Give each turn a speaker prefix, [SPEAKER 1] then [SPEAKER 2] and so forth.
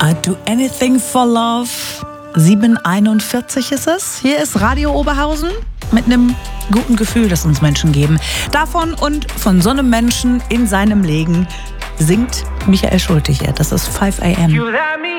[SPEAKER 1] I'd do anything for love. 7:41 ist es. Hier ist Radio Oberhausen mit einem guten Gefühl, das uns Menschen geben. Davon und von so einem Menschen in seinem Leben singt Michael Schulte hier. Das ist 5 a.m.